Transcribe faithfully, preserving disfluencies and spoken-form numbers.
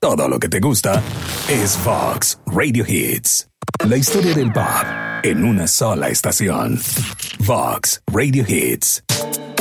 Todo lo que te gusta es Fox Radio Hits. La historia del pop en una sola estación. Fox Radio Hits.